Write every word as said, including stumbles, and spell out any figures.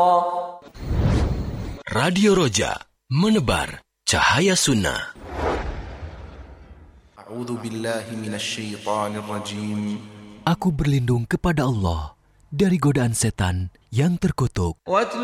Radio Roja, menebar cahaya sunnah. A'udzu billahi minasyaitonir rajim. Aku berlindung kepada Allah dari godaan setan yang terkutuk.